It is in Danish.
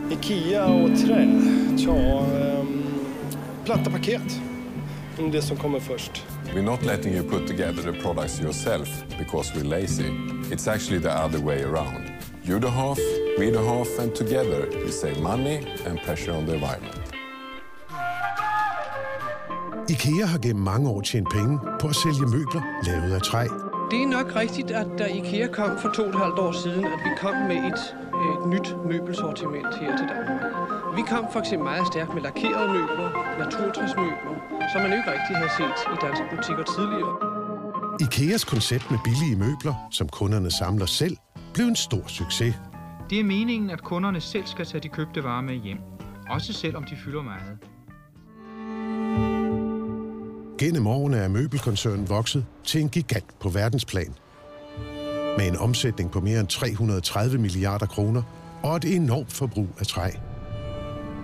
IKEA och trä. Platta paket. Det som kommer först. We're not letting you put together the products yourself because we're lazy. It's actually the other way around. You do half, we do half, and together we save money and pressure on the environment. IKEA har gennem mange år tjent penge på at sælge møbler lavet af træ. Det er nok rigtigt, at da IKEA kom for 2,5 år siden, at vi kom med et nyt møbelsortiment her til Danmark. Vi kom for eksempel meget stærkt med lakerede møbler, naturtræsmøbler, som man ikke rigtig havde set i danske butikker tidligere. IKEAs koncept med billige møbler, som kunderne samler selv, blev en stor succes. Det er meningen, at kunderne selv skal tage de købte varer med hjem, også selvom de fylder meget. Gennem årene er møbelkoncernen vokset til en gigant på verdensplan. Med en omsætning på mere end 330 milliarder kroner og et enormt forbrug af træ.